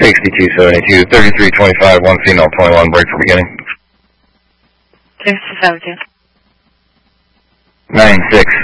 6272, 3325, 1 female, 21, break for beginning. 6272. 96.